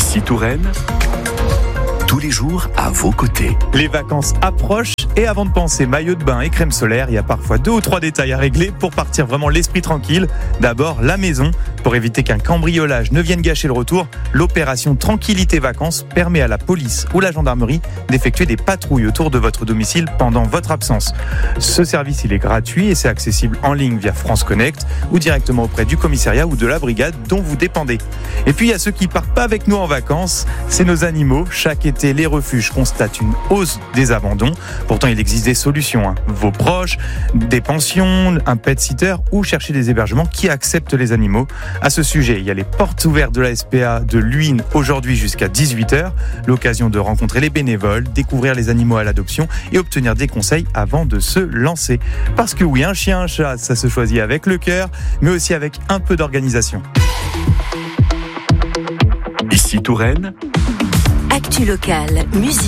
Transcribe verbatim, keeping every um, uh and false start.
Ici Touraine, tous les jours à vos côtés. Les vacances approchent et avant de penser maillot de bain et crème solaire, il y a parfois deux ou trois détails à régler pour partir vraiment l'esprit tranquille. D'abord, la maison. Pour éviter qu'un cambriolage ne vienne gâcher le retour, l'opération Tranquillité Vacances permet à la police ou la gendarmerie d'effectuer des patrouilles autour de votre domicile pendant votre absence. Ce service, il est gratuit et c'est accessible en ligne via France Connect ou directement auprès du commissariat ou de la brigade dont vous dépendez. Et puis, il y a ceux qui partent pas avec nous en vacances, c'est nos animaux. Chaque été, les refuges constatent une hausse des abandons. Pourtant, il existe des solutions. Hein. Vos proches, des pensions, un pet-sitter ou chercher des hébergements qui acceptent les animaux. À ce sujet, il y a les portes ouvertes de la S P A de Luynes aujourd'hui jusqu'à dix-huit heures. L'occasion de rencontrer les bénévoles, découvrir les animaux à l'adoption et obtenir des conseils avant de se lancer. Parce que oui, un chien, un chat, ça se choisit avec le cœur, mais aussi avec un peu d'organisation. Ici Touraine, Actu locale, musique.